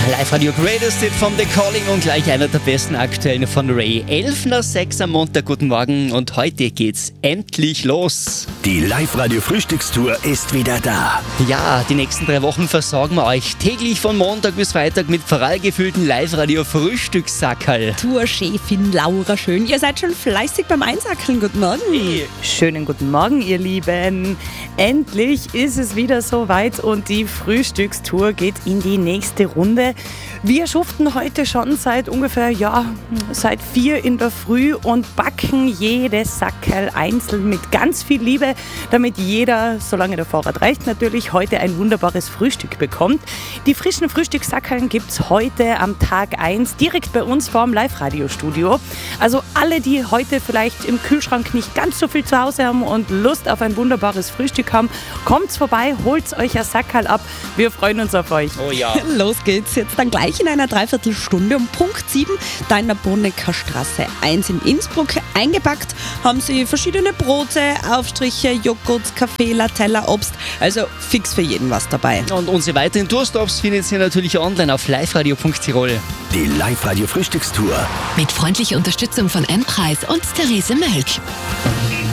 Live-Radio Greatest Hit von The Calling und gleich einer der besten aktuellen von Ray. 11:06 am Montag, guten Morgen und heute geht's endlich los. Die Live-Radio Frühstückstour ist wieder da. Ja, die nächsten 3 Wochen versorgen wir euch täglich von Montag bis Freitag mit prall gefüllten Live-Radio Frühstückssackerl. Tourchefin Laura Schön, ihr seid schon fleißig beim Einsackeln. Guten Morgen. Hey. Schönen guten Morgen, ihr Lieben. Endlich ist es wieder soweit und die Frühstückstour geht in die nächste Runde. Wir schuften heute schon seit 4 in der Früh und backen jedes Sackerl einzeln mit ganz viel Liebe, damit jeder, solange der Vorrat reicht natürlich, heute ein wunderbares Frühstück bekommt. Die frischen Frühstückssackerln gibt es heute am Tag 1 direkt bei uns vorm Live-Radio-Studio. Also alle, die heute vielleicht im Kühlschrank nicht ganz so viel zu Hause haben und Lust auf ein wunderbares Frühstück haben, kommt's vorbei, holt's euch ein Sackerl ab. Wir freuen uns auf euch. Oh ja. Los geht's jetzt dann gleich in einer Dreiviertelstunde um Punkt 7 da in der Bonnecker Straße 1 in Innsbruck. Eingepackt haben sie verschiedene Brote, Aufstriche, Joghurt, Kaffee, Latella, Obst. Also fix für jeden was dabei. Und unsere weiteren Tourstops findet ihr natürlich online auf liveradio.tirol. Die Live-Radio Frühstückstour. Mit freundlicher Unterstützung von M-Preis und Therese Mölk.